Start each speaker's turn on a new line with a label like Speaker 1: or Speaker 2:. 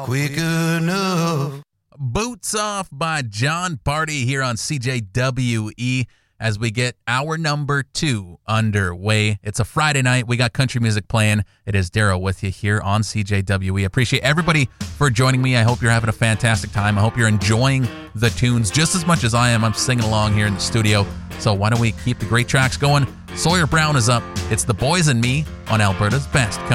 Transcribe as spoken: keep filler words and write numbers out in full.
Speaker 1: quick enough.
Speaker 2: Boots Off by John Party here on C J W E as we get hour number two underway. It's a Friday night. We got country music playing. It is Daryl with you here on C J W E. Appreciate everybody for joining me. I hope you're having a fantastic time. I hope you're enjoying the tunes just as much as I am. I'm singing along here in the studio. So why don't we keep the great tracks going? Sawyer Brown is up. It's The Boys and Me on Alberta's Best.